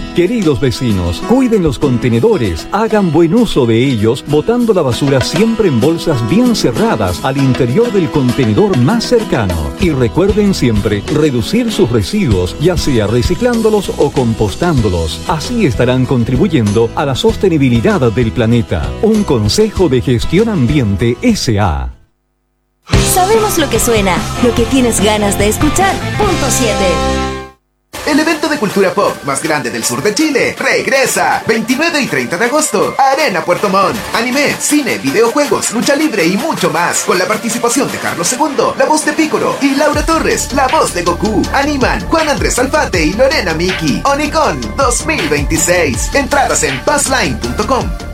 Queridos vecinos, cuiden los contenedores, hagan buen uso de ellos, botando la basura siempre en bolsas bien cerradas al interior del contenedor más cercano. Y recuerden siempre reducir sus residuos, ya sea reciclándolos o compostándolos. Así estarán contribuyendo a la sostenibilidad del planeta. Un consejo de Gestión Ambiente S.A. Sabemos lo que suena, lo que tienes ganas de escuchar. Punto 7. El evento de cultura pop más grande del sur de Chile regresa 29 y 30 de agosto. Arena Puerto Montt. Anime, cine, videojuegos, lucha libre y mucho más. Con la participación de Carlos II, la voz de Piccolo, y Laura Torres, la voz de Goku. Animan Juan Andrés Alfate y Lorena Miki. Onicon 2026. Entradas en passline.com.